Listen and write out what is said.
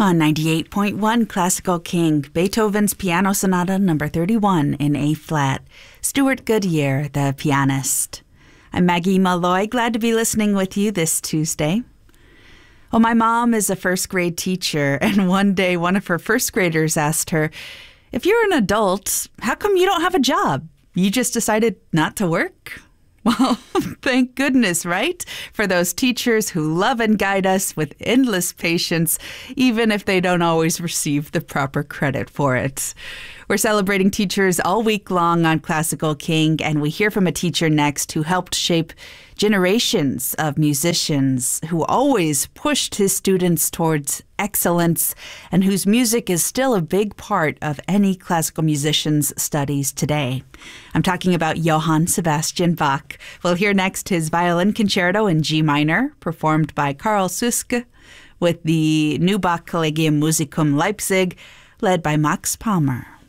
On 98.1 Classical King, Beethoven's Piano Sonata No. 31 in A-flat. Stuart Goodyear, the pianist. I'm Maggie Malloy, glad to be listening with you this Tuesday. Well, my mom is a first-grade teacher, and one day one of her first graders asked her, "If you're an adult, how come you don't have a job? You just decided not to work?" Well, thank goodness, right? For those teachers who love and guide us with endless patience, even if they don't always receive the proper credit for it. We're celebrating teachers all week long on Classical King, and we hear from a teacher next who helped shape generations of musicians, who always pushed his students towards excellence, and whose music is still a big part of any classical musician's studies today. I'm talking about Johann Sebastian Bach. We'll hear next his violin concerto in G minor, performed by Karl Suske, with the Neubach Collegium Musicum Leipzig, led by Max Palmer.